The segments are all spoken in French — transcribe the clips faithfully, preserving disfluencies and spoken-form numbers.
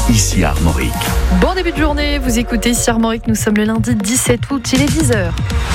ici Armorique. Bon début de journée, vous écoutez ici Armorique, nous sommes le lundi dix-sept août, il est dix heures.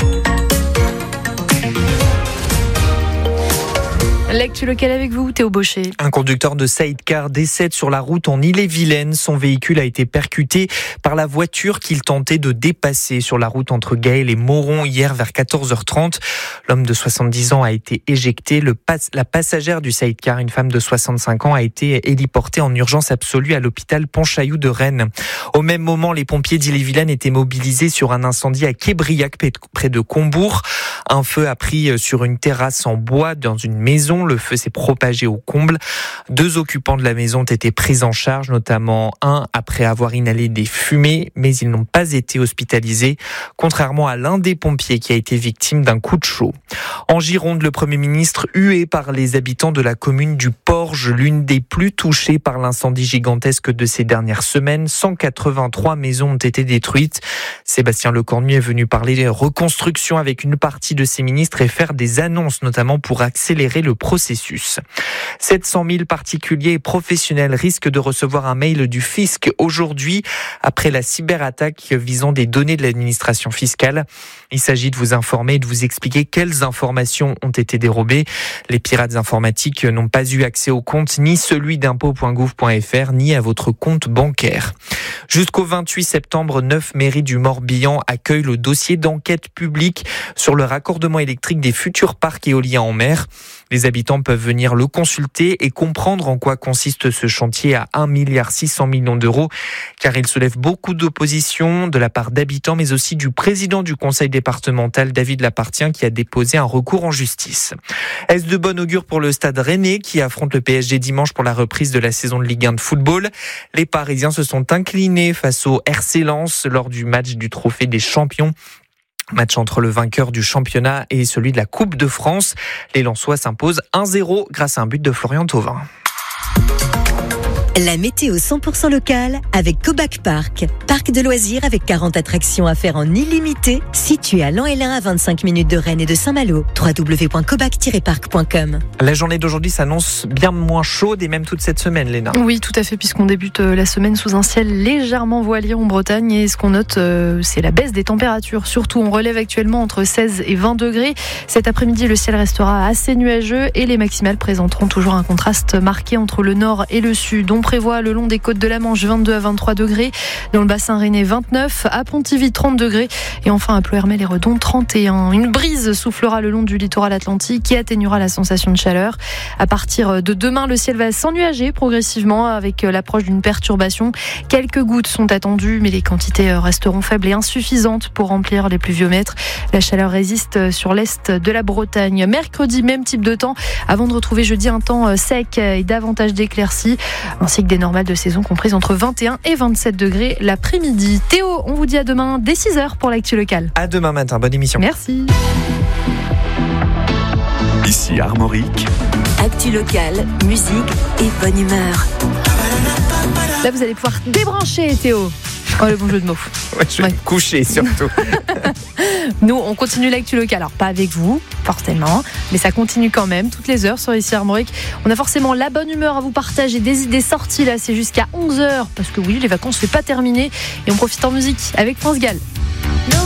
L'actu locale avec vous, Théo Baucher. Un conducteur de sidecar décède sur la route en Ille-et-Vilaine. Son véhicule a été percuté par la voiture qu'il tentait de dépasser sur la route entre Gaël et Mauron hier vers quatorze heures trente. L'homme de soixante-dix ans a été éjecté. Le pas- la passagère du sidecar, une femme de soixante-cinq ans, a été héliportée en urgence absolue à l'hôpital Pontchaillou de Rennes. Au même moment, les pompiers d'Ille-et-Vilaine étaient mobilisés sur un incendie à Québriac, près de Combourg. Un feu a pris sur une terrasse en bois dans une maison. Le feu s'est propagé au comble. Deux occupants de la maison ont été pris en charge, notamment un après avoir inhalé des fumées, mais ils n'ont pas été hospitalisés, contrairement à l'un des pompiers qui a été victime d'un coup de chaud. En Gironde, le Premier ministre hué par les habitants de la commune du Porge, l'une des plus touchées par l'incendie gigantesque de ces dernières semaines. cent quatre-vingt-trois maisons ont été détruites. Sébastien Lecornu est venu parler de reconstruction avec une partie de ses ministres et faire des annonces, notamment pour accélérer le processus. sept cent mille particuliers et professionnels risquent de recevoir un mail du fisc aujourd'hui après la cyberattaque visant des données de l'administration fiscale. Il s'agit de vous informer et de vous expliquer quelles informations ont été dérobées. Les pirates informatiques n'ont pas eu accès au compte ni celui d'impôts point gouv point f r ni à votre compte bancaire. Jusqu'au vingt-huit septembre, neuf mairies du Morbihan accueillent le dossier d'enquête publique sur le raccordement électrique des futurs parcs éoliens en mer. Les habitants peuvent venir le consulter et comprendre en quoi consiste ce chantier à un virgule six milliard d'euros, car il soulève beaucoup d'opposition de la part d'habitants, mais aussi du président du conseil départemental, David Lapartien, qui a déposé un recours en justice. Est-ce de bon augure pour le Stade Rennais, qui affronte le P S G dimanche pour la reprise de la saison de Ligue un de football? Les Parisiens se sont inclinés face au R C Lens lors du match du Trophée des Champions. Match entre le vainqueur du championnat et celui de la Coupe de France. Les Lensois s'imposent un zéro grâce à un but de Florian Thauvin. La météo cent pour cent locale avec Cobac Park. Parc de loisirs avec quarante attractions à faire en illimité, situé à Lan-Hélin à vingt-cinq minutes de Rennes et de Saint-Malo. w w w point cobac tiret parc point com. La journée d'aujourd'hui s'annonce bien moins chaude et même toute cette semaine, Léna. Oui, tout à fait, puisqu'on débute la semaine sous un ciel légèrement voilé en Bretagne. Et ce qu'on note, c'est la baisse des températures. Surtout, on relève actuellement entre seize et vingt degrés. Cet après-midi, le ciel restera assez nuageux et les maximales présenteront toujours un contraste marqué entre le nord et le sud. On prévoit le long des côtes de la Manche vingt-deux à vingt-trois degrés, dans le bassin rennais vingt-neuf, à Pontivy trente degrés et enfin à Ploërmel et Redon trente et un. Une brise soufflera le long du littoral atlantique qui atténuera la sensation de chaleur. À partir de demain, le ciel va s'ennuager progressivement avec l'approche d'une perturbation. Quelques gouttes sont attendues, mais les quantités resteront faibles et insuffisantes pour remplir les pluviomètres. La chaleur résiste sur l'est de la Bretagne. Mercredi, même type de temps, avant de retrouver jeudi un temps sec et davantage d'éclaircies, ainsi que des normales de saison comprises entre vingt et un et vingt-sept degrés l'après-midi. Théo, on vous dit à demain dès six heures pour l'actu locale. À demain matin, bonne émission. Merci. Ici Armorique. Actu locale, musique et bonne humeur. Là, vous allez pouvoir débrancher, Théo. Oh, le bon jeu de mots. Ouais, je vais Ouais. me coucher surtout. Nous, on continue l'actu locale. Alors, pas avec vous, forcément, mais ça continue quand même, toutes les heures sur ici Armorique. On a forcément la bonne humeur à vous partager, des idées sorties, là, c'est jusqu'à onze heures, parce que oui, les vacances, c'est pas terminé, et on profite en musique avec France Gall.